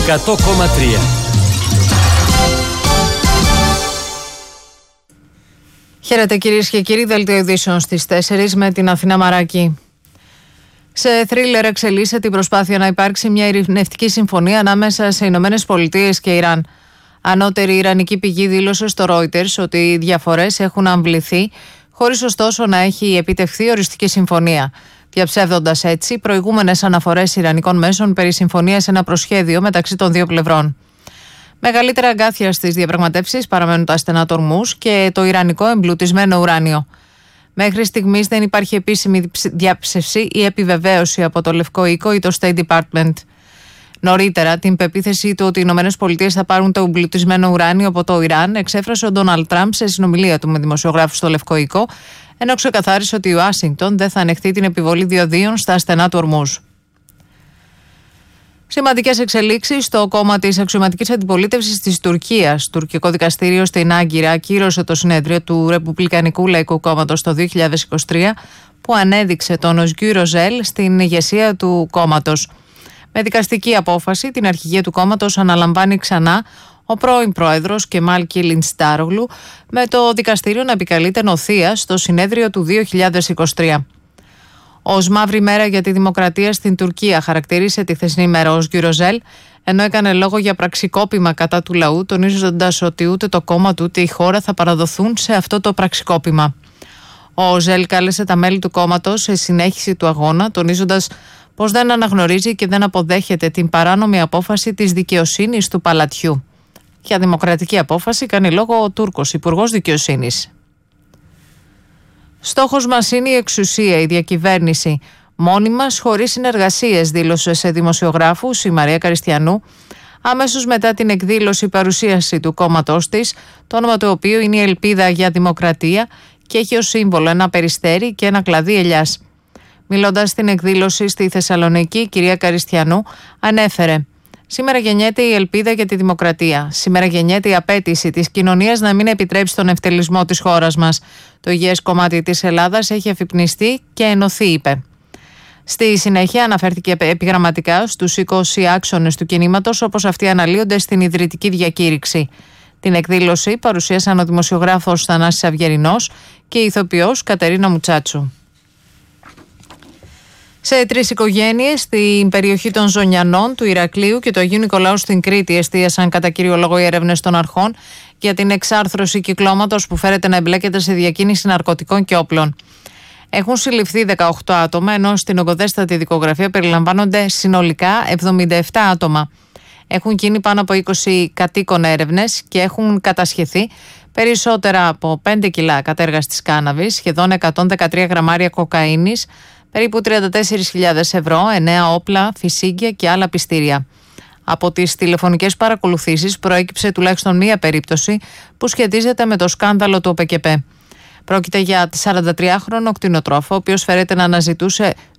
100,3. Χαίρετε κυρίες και κύριοι, δελτίο ειδήσεων στις 4 με την Αθηνά Μαράκη. Σε θρίλερ εξελίσσεται την προσπάθεια να υπάρξει μια ειρηνευτική συμφωνία ανάμεσα σε Ηνωμένες Πολιτείες και Ιράν. Ανώτερη ιρανική πηγή δήλωσε στο Reuters ότι οι διαφορές έχουν αμβληθεί, χωρίς ωστόσο να έχει επιτευχθεί οριστική συμφωνία, διαψεύδοντας έτσι προηγούμενες αναφορές ιρανικών μέσων περί συμφωνίας σε ένα προσχέδιο μεταξύ των δύο πλευρών. Μεγαλύτερα αγκάθια στις διαπραγματεύσεις παραμένουν τα στενά του Ορμούζ και το ιρανικό εμπλουτισμένο ουράνιο. Μέχρι στιγμής δεν υπάρχει επίσημη διάψευση ή επιβεβαίωση από το Λευκό Οίκο ή το State Department. Νωρίτερα, την πεποίθηση του ότι οι Ηνωμένες Πολιτείες θα πάρουν το εμπλουτισμένο ουράνιο από το Ιράν εξέφρασε ο Ντόναλντ Τραμπ σε συνομιλία του με δημοσιογράφους στο Λευκό Οίκο, ενώ ξεκαθάρισε ότι η Ουάσιγκτον δεν θα ανεχτεί την επιβολή διοδίων στα στενά του Ορμούζ. Σημαντικές εξελίξεις στο κόμμα της αξιωματικής αντιπολίτευσης της Τουρκίας. Το τουρκικό δικαστήριο στην Άγκυρα ακύρωσε το συνέδριο του Ρεπουμπλικανικού Λαϊκού Κόμματος το 2023, που ανέδειξε τον Οσγκιού Ροζέλ στην ηγεσία του κόμματος. Με δικαστική απόφαση, την αρχηγία του κόμματος αναλαμβάνει ξανά ο πρώην πρόεδρος Κεμάλ Κιλιντσντάρογλου, με το δικαστήριο να επικαλείται νοθεία στο συνέδριο του 2023. Ως μαύρη μέρα για τη δημοκρατία στην Τουρκία χαρακτήρισε τη χθεσινή μέρα ο Οσγκιού Ροζέλ, ενώ έκανε λόγο για πραξικόπημα κατά του λαού, τονίζοντας ότι ούτε το κόμμα του ούτε η χώρα θα παραδοθούν σε αυτό το πραξικόπημα. Ο Ροζέλ κάλεσε τα μέλη του κόμματος σε συνέχιση του αγώνα, τονίζοντας πως δεν αναγνωρίζει και δεν αποδέχεται την παράνομη απόφαση της δικαιοσύνης του παλατιού. Για δημοκρατική απόφαση κάνει λόγο ο Τούρκος Υπουργός Δικαιοσύνης. Στόχος μας είναι η εξουσία, η διακυβέρνηση. Μόνοι μας, χωρίς συνεργασίες, δήλωσε σε δημοσιογράφους η Μαρία Καριστιανού, αμέσως μετά την εκδήλωση παρουσίαση του κόμματός της, το όνομα του οποίου είναι η Ελπίδα για Δημοκρατία και έχει ως σύμβολο ένα περιστέρι και ένα κλαδί ελιάς. Μιλώντας στην εκδήλωση στη Θεσσαλονίκη, η κυρία Καριστιανού ανέφερε: «Σήμερα γεννιέται η ελπίδα για τη δημοκρατία. Σήμερα γεννιέται η απέτηση της κοινωνίας να μην επιτρέψει τον ευτελισμό της χώρας μας. Το υγιές κομμάτι της Ελλάδας έχει αφυπνιστεί και ενωθεί», είπε. Στη συνέχεια αναφέρθηκε επιγραμματικά στους 20 άξονες του κινήματος, όπως αυτοί αναλύονται στην ιδρυτική διακήρυξη. Την εκδήλωση παρουσίασαν ο δημοσιογράφος Θανάσης Αυγερινός και η ηθοποιός Κατερίνα Μουτσάτσου. Σε 3 οικογένειες στην περιοχή των Ζωνιανών, του Ηρακλείου και του Αγίου Νικολάου στην Κρήτη εστίασαν κατά κύριο λόγο οι έρευνες των αρχών για την εξάρθρωση κυκλώματος που φέρεται να εμπλέκεται σε διακίνηση ναρκωτικών και όπλων. Έχουν συλληφθεί 18 άτομα, ενώ στην ογκοδέστατη δικογραφία περιλαμβάνονται συνολικά 77 άτομα. Έχουν γίνει πάνω από 20 κατοίκων έρευνες και έχουν κατασχεθεί περισσότερα από 5 κιλά κατέργαστης κάναβης, σχεδόν 113 γραμμάρια κοκαίνης, περίπου 34.000 ευρώ, 9 όπλα, φυσίγγια και άλλα πιστήρια. Από τις τηλεφωνικές παρακολουθήσεις προέκυψε τουλάχιστον μία περίπτωση που σχετίζεται με το σκάνδαλο του ΟΠΕΚΕΠΕ. Πρόκειται για 43χρονο κτηνοτρόφο, ο οποίος φέρεται να αναζητούσε